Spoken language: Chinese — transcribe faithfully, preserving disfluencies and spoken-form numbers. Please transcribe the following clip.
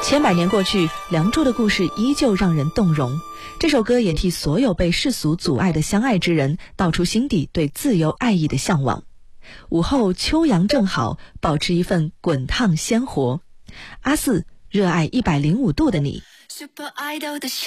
千百年过去，梁祝的故事依旧让人动容。这首歌也替所有被世俗阻碍的相爱之人道出心底对自由爱意的向往。午后秋阳正好，保持一份滚烫鲜活。阿四，热爱一百零五度的你。Super Idol 的